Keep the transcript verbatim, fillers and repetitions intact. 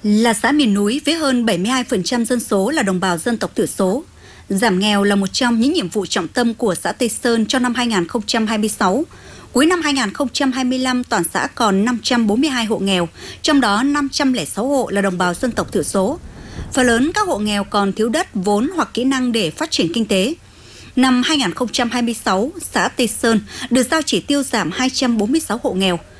Là xã miền núi với hơn bảy mươi hai phần trăm dân số là đồng bào dân tộc thiểu số, giảm nghèo là một trong những nhiệm vụ trọng tâm của xã Tây Sơn cho năm hai nghìn không trăm hai mươi sáu. Cuối năm hai nghìn không trăm hai mươi lăm, toàn xã còn năm trăm bốn mươi hai hộ nghèo, trong đó năm trăm lẻ sáu hộ là đồng bào dân tộc thiểu số. Phần lớn các hộ nghèo còn thiếu đất, vốn hoặc kỹ năng để phát triển kinh tế. Năm hai nghìn không trăm hai mươi sáu, xã Tây Sơn được giao chỉ tiêu giảm hai trăm bốn mươi sáu hộ nghèo.